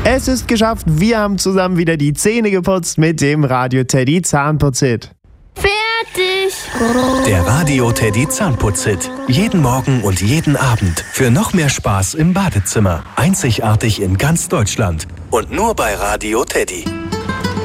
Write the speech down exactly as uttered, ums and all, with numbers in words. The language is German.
Es ist geschafft, wir haben zusammen wieder die Zähne geputzt mit dem Radio Teddy Zahnputz-Hit. Fertig! Der Radio Teddy Zahnputz-Hit. Jeden Morgen und jeden Abend. Für noch mehr Spaß im Badezimmer. Einzigartig in ganz Deutschland. Und nur bei Radio Teddy.